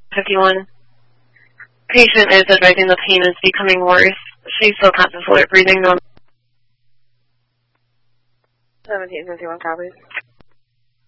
51. Patient is advising the pain is becoming worse. She's still conscious, alert, breathing normal. 1751 copies.